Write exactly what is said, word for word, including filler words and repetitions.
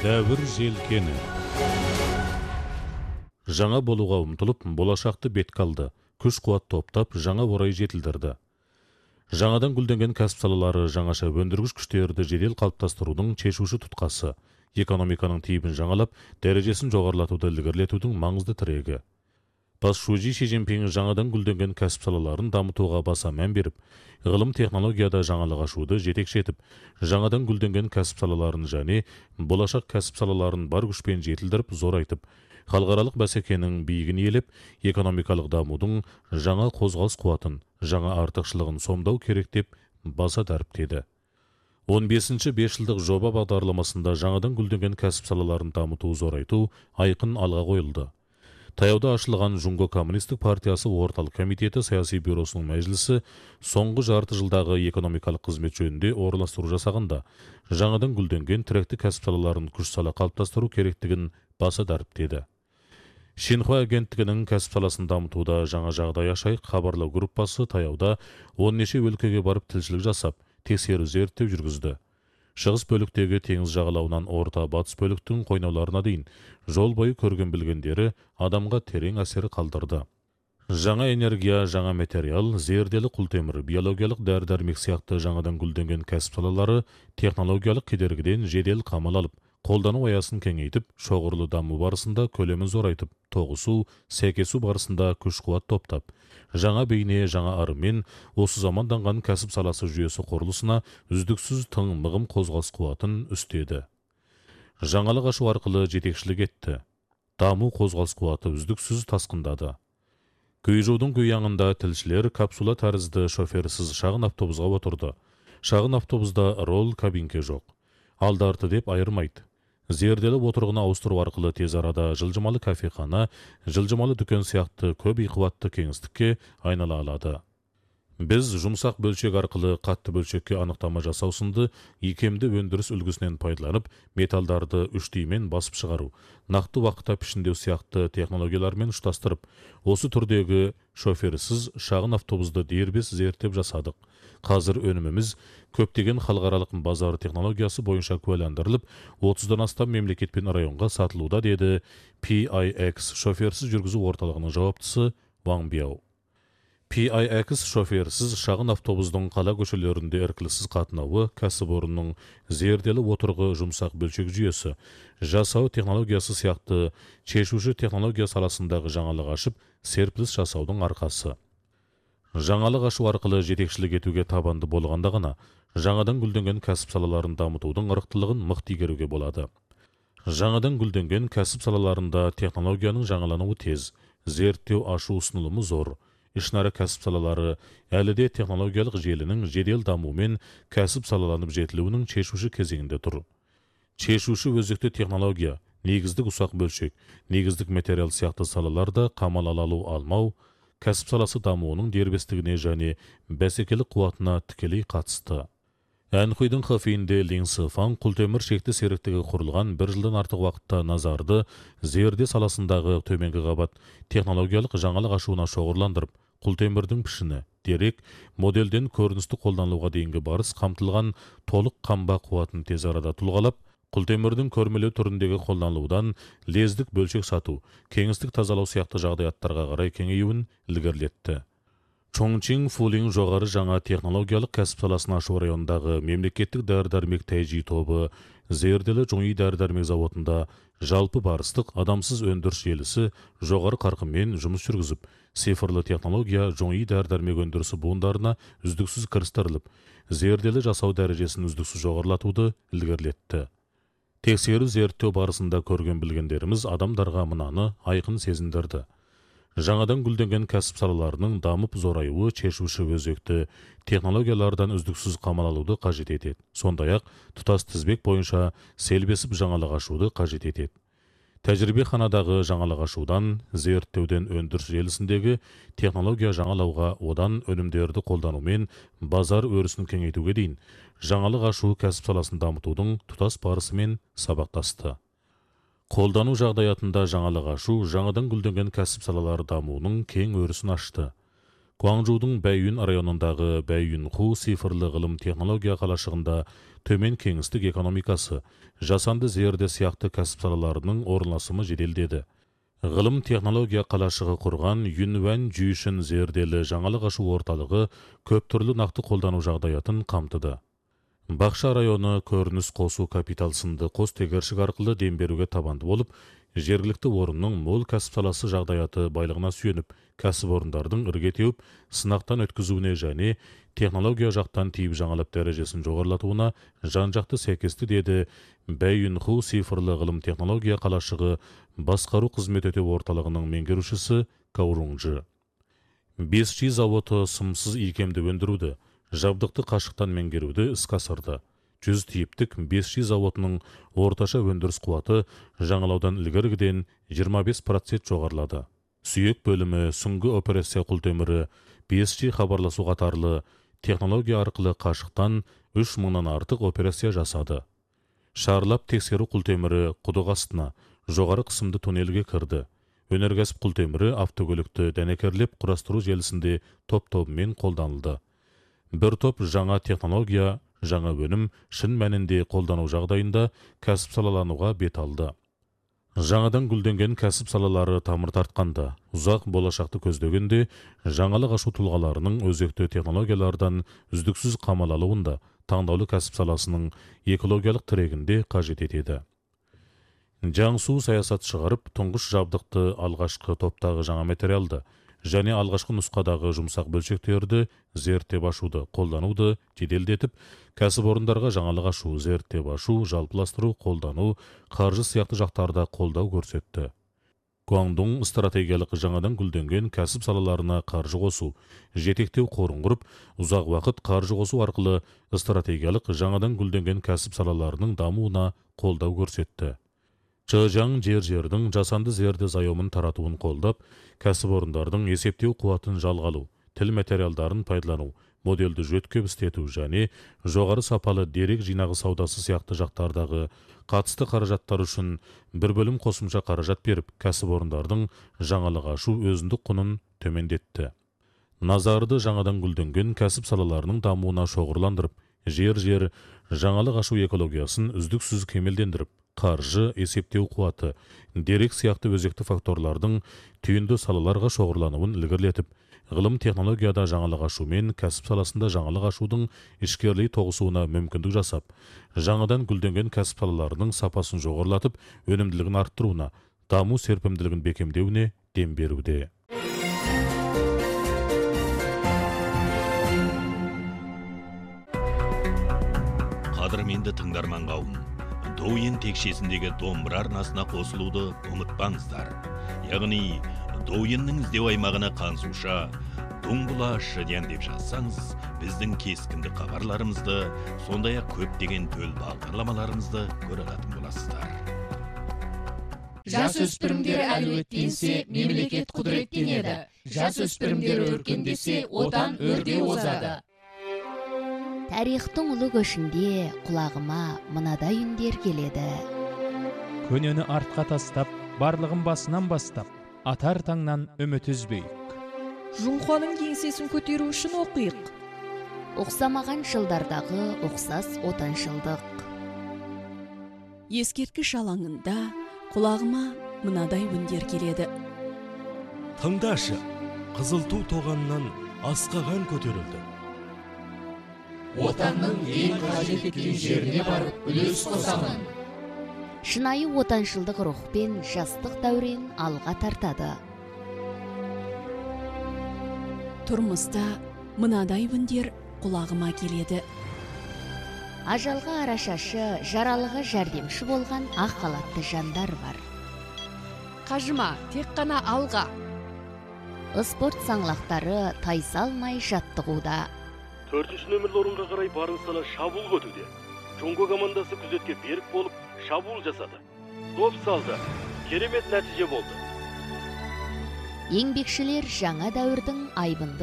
Дәуір желкені. Жаңа болуға ұмтылып, болашақты бетке алды, күш-қуат топтап, жаңа орай жетілдірді. Жаңадан гүлденген кәсіп салалары жаңаша өндіргіш күштерді жедел қалыптастырудың шешуші тұтқасы, экономиканың типін жаңалап, дәрежесін жоғарылатуды ілгерілетудің маңызды тірегі. Бас Шужи Ши Цзиньпин жаңадан гүлденген кәсіп салаларын дамытуға баса мән беріп, ғылым технологияда жаңалық ашуды жетекші етіп, жаңадан гүлденген кәсіп салаларын және болашақ кәсіп салаларын бар күшпен жетілдіріп, зорайтып, халықаралық бәсекенің биігін иелеп, экономикалық дамудың жаңа қозғалыс қуатын, жаңа артықшылығын сомдау керек деп баса дәріптеді. он бесінші бесжылдық жоба бағдарламасында жаңадан гүлденген кәсіп салаларын дамыту, зорайту айқын алға қойылды. Таяуда ашылған Жунго Коммунистік партиясы орталық комитеті саяси бюросының мәжілісі соңғы жарты жылдағы экономикалық қызмет жөнінде орналастыру жасағанда жаңадан гүлденген тіректі кәсіп салаларын күш сала қалыптастыру керектігін баса дәріптеді. Шинхуа агенттігінің кәсіп саласын дамытуда жаңа жағдай ашайық хабарлау группасы таяуда он неше өлкеге барып тілшілік жасап, тексеру зерттеу жүргізді. Шығыс бөліктегі теңіз жағалауынан орта батыс бөліктің қойнауларына дейін жол бойы көрген білгендері адамға терең әсері қалдырды. Жаңа энергия, жаңа материал, зерделі құлтемір, биологиялық дәрі-дәрмек сияқты жаңадан гүлденген кәсіп салалары технологиялық кедергіден жедел қамал алып, қолдану аясын кеңейтіп, шоғырлы даму барысында көлемін зорайтып, тоғысу, сәйкесу барысында күш-қуат топтап, жаңа бейне, жаңа арымен осы заманданған кәсіп саласы жүйесі құрылысына үздіксіз тың мығым қозғалыс қуатын үстеді. Жаңалық ашу арқылы жетекшілік етті. Даму қозғалыс қуаты үздіксіз тасқындады. Көйжудың көяңында тілшілер капсула тәрізді шоферсіз шағын автобусға отырды. Шағын автобуста рол кабинке жоқ. Алды-арты деп айырмайды. Зерделі отырғыны ауыстыру арқылы тез арада жылжымалы кафехана, жылжымалы дүкен сияқты көп иқуатты кеңістікке айнала алады. Біз жұмсақ бөлшек арқылы қатты бөлшекке анықтама жасау сынды икемді өндіріс үлгісінен пайдаланып, металдарды үштеймен басып шығару, нақты уақытта пішіндеу сияқты технологиялармен ұштастырып, осы түрдегі шоферсіз шағын автобусты дербес зерттеп жасадық. Қазір өніміміз көптеген халықаралық базар технологиясы бойынша куәландырылып, отыздан астам мемлекет пен районға сатылуда, деді пи ай экс шоферсіз жүргізу орталығының жауаптысы Ван Бяо. пи ай экс шоферсіз шағын автобустың қала көшелерінде іркіліссіз қатынауы, кәсіпорынның зерделі отырғы жұмсақ бөлшек жүйесі, жасау технологиясы сияқты шешуші технология саласындағы жаңалық ашып, серпіліс жасаудың арқасы. Жаңалық ашу арқылы жетекшілік етуге табанды болғанда ғана жаңадан гүлденген кәсіп салаларын дамытудың ырықтылығын мықты игеруге болады. Жаңадан гүлденген кәсіп салаларында технологияның жаңалануы тез, зерттеу ашу ұсынылымы зор. Ішінара кәсіп салалары әлі де технологиялық желінің жедел дамуымен кәсіп салаланып жетілуінің шешуші кезеңінде тұр. Шешуші өзекті технология, негіздік ұсақ бөлшек, негіздік материал сияқты салаларда қамал алалу алмау, кәсіп саласы дамуының дербестігіне және бәсекелік қуатына тікелей қатысты. Әнхуйдың қафейінде Лин Сыфан құлтемір шекті серіктігі құрылған бір жылдан артық уақытта назарды зерде саласындағы төменгі қабат технологиялық жаңалық ашуына шоғырландырып, құлтемірдің пішіні, дерек, моделден көріністі қолданылуға дейінгі барыс қамтылған толық қамба қуатын тез арада тұлғалап, құлтемірдің көрмелеу түріндегі қолданылудан лездік бөлшек сату, кеңістік тазалау сияқты жағдаяттарға қарай кеңеюін ілгерілетті. Чоңчин Фулин жоғары жаңа технологиялық кәсіп саласын ашу районындағы мемлекеттік дәрі-дәрмек тәйжи тобы зерделі жоңи дәрі-дәрмек заводында жалпы барыстық адамсыз өндіріс желісі жоғары қарқынмен жұмыс жүргізіп, цифрлы технология жоңи дәрі-дәрмек өндірісі буындарына үздіксіз кірістіріліп, зерделі жасау дәрежесін үздіксіз жоғарылатуды ілгерілетті. Тексеру зерттеу барысында көрген білгендеріміз адамдарға мынаны айқын сезіндірді. Жаңадан гүлденген кәсіп салаларының дамып зораюы шешуші өзекті технологиялардан үздіксіз қамал алуды қажет етеді. Сондай-ақ тұтас тізбек бойынша селбесіп жаңалық ашуды қажет етеді. Тәжірибеханадағы жаңалық ашудан, зерттеуден өндіріс желісіндегі технология жаңалауға, одан өнімдерді қолданумен базар өрісін кеңейтуге дейін жаңалық ашу кәсіп саласын дамытудың тұтас барысымен сабақтасты. Қолдану жағдаятында жаңалық ашу жаңадан гүлденген кәсіп салалары дамуының кең өрісін ашты. Гуаңжудың Бәйюн районындағы Бәйюнху цифрлы ғылым технология қалашығында төмен кеңістік экономикасы, жасанды зерде сияқты кәсіп салаларының орналасымы жеделдеді. Ғылым технология қалашығы құрған Юнван жүйшін зерделі жаңалық ашу орталығы көп түрлі нақты қолдану жағдаятын қамтыды. Бақша районы көрініс қосу капитал сынды қос тегершік арқылы дем беруге табанды болып, жергілікті орынның мол кәсіп саласы жағдаяты байлығына сүйеніп, кәсіп орындардың ірге теуіп, сынақтан өткізуіне және технология жақтан тиіп жаңалап дәрежесін жоғарылатуына жан-жақты сәйкесті деді Бәйюнху цифрлы ғылым технология қалашығы басқару қызмет өтеу орталығының меңгерушісі Каурунжы. бес джи заводы сымсыз икемді өндіруді, жабдықты қашықтан меңгеруді іске асырды. жүз типтік бес джи заводының орташа өндіріс қуаты жаңалаудан ілгіргіден жиырма бес процент жоғарылады. Сүйек бөлімі, сүңгі операция құлтемірі, бес джи хабарласу қатарлы технология арқылы қашықтан үш мыңнан артық операция жасады. Шарлап тексеру құлтемірі құдық астына, жоғары қысымды туннельге кірді. Өнеркәсіп құлтемірі автокөлікті дәнекерлеп құрастыру желісінде топ-тобымен қолданылды. Бір топ жаңа технология, жаңа өнім шын мәнінде қолдану жағдайында кәсіп салалануға бет алды. Жаңадан гүлденген кәсіп салалары тамыр тартқанда, ұзақ болашақты көздегенде, жаңалық ашу тұлғаларының өзекті технологиялардан үздіксіз қамал алуында, таңдаулы кәсіп саласының экологиялық тірегінде қажет етеді. Жаңсу саясат шығарып, тұңғыш жабдықты алғашқы топтағы жаңа материалды және алғашқы нұсқадағы жұмсақ бөлшектерді зерттеп ашуды, қолдануды жеделдетіп, кәсіп орындарға жаңалық ашу, зерттеп ашу, жалпыластыру, қолдану, қаржы сияқты жақтарда қолдау көрсетті. Гуаңдун стратегиялық жаңадан гүлденген кәсіп салаларына қаржы қосу, жетектеу қорын құрып, ұзақ уақыт қаржы қосу арқылы стратегиялық жаңадан гүлденген кәсіп салаларының дамуына қолдау көрсетті. Чжаң жер-жердің жасанды зерде зайомын таратуын қолдап, кәсіп орындардың есептеу қуатын жалғалу, тіл материалдарын пайдалану, моделді жөткеп істету және жоғары сапалы дерек жинағы саудасы сияқты жақтардағы қатысты қаражаттар үшін бір бөлім қосымша қаражат беріп, кәсіп орындардың жаңалық ашу өзіндік құнын төмендетті. Назарды жаңадан гүлденген кәсіп салаларының дамуына шоғырландырып, жер-жер жаңалық ашу экологиясын үздіксіз кемелдендіріп, қаржы, есептеу қуаты, дерек сияқты өзекті факторлардың түйінді салаларға шоғырлануын ілгерілетіп, ғылым технологияда жаңалық ашу мен кәсіп саласында жаңалық ашудың ішкерлей тоғысуына мүмкіндік жасап, жаңадан гүлденген кәсіп салаларының сапасын жоғарылатып, өнімділігін арттыруына, даму серпімділігін бекемдеуіне дем беруде. Қадірменді тыңдарман қауым, Доуин текшесіндегі домбыра арнасына қосылуды ұмытпаңыздар. Яғни, Доуиннің іздеу аймағына қансуша, Дуңбұла шыден деп жазсаңыз, біздің кескінді хабарларымызды, сондай-ақ көптеген төл бағдарламаларымызды көре алатын боласыздар. Жас өспірімдер әлеуеттенсе, мемлекет құдіреттенеді. Жас өспірімдер өркендесе, отан өрде озады. Тарихтың ұлы көшінде құлағыма мынадай үндер келеді. Көнені артқа тастап, барлығын басынан бастап, атар таңнан үміт үзбейік. Жұңқаның кеңсесін көтеру үшін оқиық. Оқсамаған жылдардағы оқсас отаншылдық. Ескерткіш алаңында құлағыма мынадай үндер келеді. Тыңдашы, қызыл ту тоғаннан асқаған көтерілді. Отанның ең қажет еткен жеріне барып үлес қосамын. Шынайы отаншылдық рухпен жастық дәурен алға тартады. Тұрмыста мынадай үндер құлағыма келеді. Ажалға арашашы, жаралыға жәрдемші болған ақ халатты жандар бар. Қажыма, тек қана алға. Спорт саңлақтары тайсалмай жаттығуда. төртінші нөмірлі орынға қарай барын сала шабуыл көтуде. Жоңго командасы күзетке берік болып шабуыл жасады. Доп салды. Керемет нәтиже болды. Еңбекшілер жаңа дәуірдің айбынды